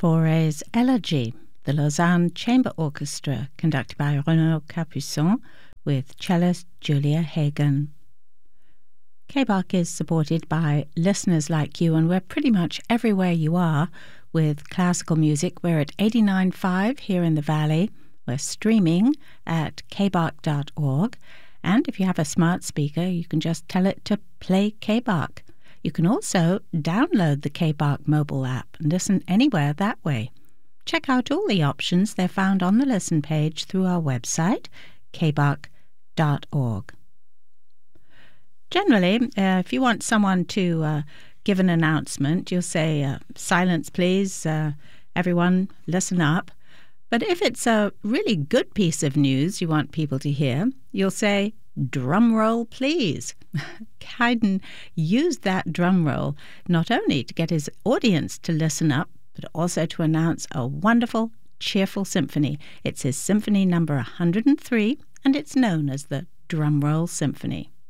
Fauré's Elegy, the Lausanne Chamber Orchestra, conducted by Renaud Capuçon, with cellist Julia Hagen. KBAC is supported by listeners like you, and we're pretty much everywhere you are with classical music. We're at 89.5 here in the Valley. We're streaming at kbach.org, and if you have a smart speaker, you can just tell it to play KBAC. You can also download the KBAC mobile app and listen anywhere that way. Check out all the options. They're found on the listen page through our website, kbach.org. Generally, if you want someone to give an announcement, you'll say, silence please, everyone listen up. But if it's a really good piece of news you want people to hear, you'll say, drum roll please. Haydn used that drum roll not only to get his audience to listen up, but also to announce a wonderful, cheerful symphony. It's his Symphony number 103, and it's known as the Drum Roll Symphony.